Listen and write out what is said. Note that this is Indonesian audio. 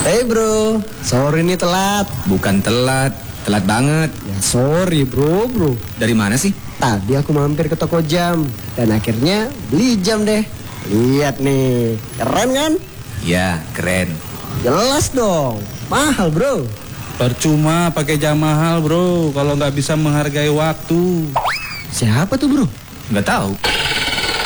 Hey bro, sorry nih telat. Bukan telat, telat banget. Ya sorry bro. Dari mana sih? Tadi aku mampir ke toko jam dan akhirnya beli jam deh. Lihat nih, keren kan? Ya, keren. Jelas dong, mahal bro. Percuma pakai jam mahal bro, kalau nggak bisa menghargai waktu. Siapa tuh bro? Nggak tahu.